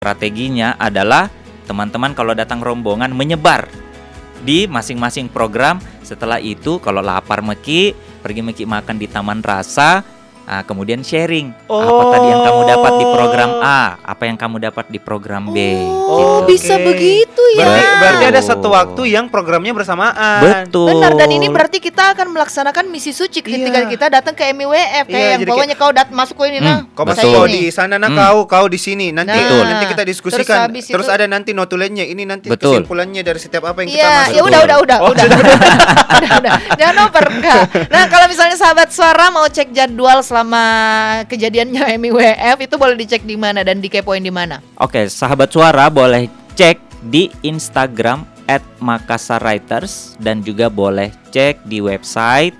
Strateginya adalah teman-teman kalau datang rombongan menyebar di masing-masing program. Setelah itu kalau lapar meki, pergi meki makan di Taman Rasa. Kemudian sharing apa tadi yang kamu dapat di program A, apa yang kamu dapat di program B. Oh, gitu. bisa begitu ya. Berarti ada satu waktu yang programnya bersamaan. Betul. Benar, dan ini berarti kita akan melaksanakan misi suci ketika kita datang ke MIWF. Kayak yang jadi bawahnya kau masuk ke ini Kau Betul. masuk di sana, kau di sini. Nanti nanti kita diskusikan. Terus ada nanti notulennya. Ini nanti Betul. kesimpulannya dari setiap apa yang kita Iya, masuk. ya udah. Jangan over. Nah, kalau misalnya sahabat suara mau cek jadwal selama kejadiannya MIWF itu boleh dicek di mana dan dikepoin di mana? Oke, sahabat suara boleh cek di Instagram @makassarwriters dan juga boleh cek di website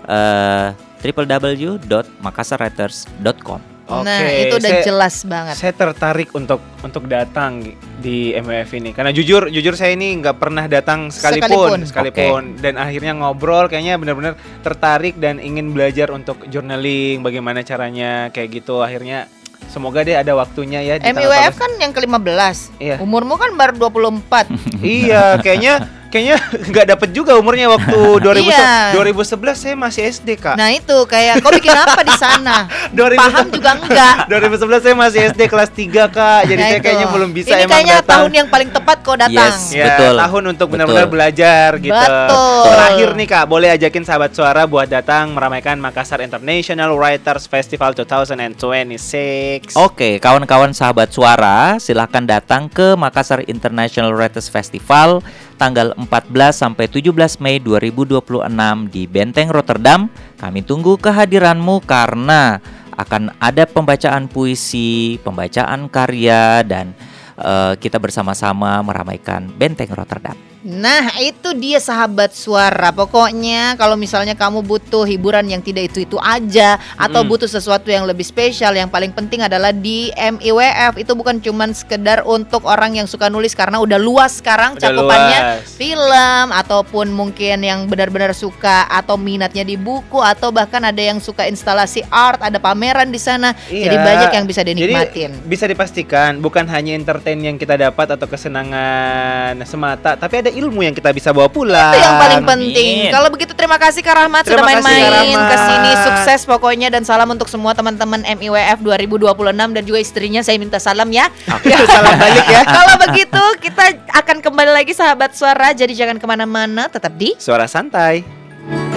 www.makassarwriters.com. Nah, itu udah jelas banget. Saya tertarik untuk datang di MWF ini karena jujur saya ini nggak pernah datang sekalipun. Dan akhirnya ngobrol kayaknya benar-benar tertarik dan ingin belajar untuk journaling, bagaimana caranya kayak gitu. Akhirnya semoga deh ada waktunya ya di MIWF kan yang ke-15. Iya. Umurmu kan baru 24. Iya, kayaknya nggak dapet juga umurnya waktu 2011 saya masih SD, Kak. Nah itu kayak kau bikin apa di sana? Paham juga enggak? 2011 saya masih SD kelas 3, Kak. Jadi saya kayaknya belum bisa ini emang kayaknya datang. tahun yang paling tepat kau datang. Yes. Ya, Betul. tahun untuk benar-benar belajar gitu. Betul. Terakhir nih, Kak, boleh ajakin sahabat suara buat datang meramaikan Makassar International Writers Festival 2026. Oke, kawan-kawan sahabat suara, silahkan datang ke Makassar International Writers Festival tanggal 14 sampai 17 Mei 2026 di Benteng Rotterdam. Kami tunggu kehadiranmu karena akan ada pembacaan puisi, pembacaan karya, dan kita bersama-sama meramaikan Benteng Rotterdam. Nah itu dia sahabat suara. Pokoknya kalau misalnya kamu butuh hiburan yang tidak itu aja, atau butuh sesuatu yang lebih spesial, yang paling penting adalah di MIWF. Itu bukan cuman sekedar untuk orang yang suka nulis, karena udah luas sekarang cakupannya. Film, ataupun mungkin yang benar-benar suka atau minatnya di buku, atau bahkan ada yang suka instalasi art, ada pameran di sana. Jadi banyak yang bisa dinikmatin. Jadi bisa dipastikan bukan hanya entertain yang kita dapat atau kesenangan semata, tapi ada ilmu yang kita bisa bawa pulang. Itu yang paling penting. Kalau begitu terima kasih Kak Rahmat sudah main-main ke sini. Sukses pokoknya, dan salam untuk semua teman-teman MIWF 2026 dan juga istrinya saya minta salam ya. Salam balik ya. Kalau begitu kita akan kembali lagi sahabat suara, jadi jangan kemana-mana, tetap di Suara Santai.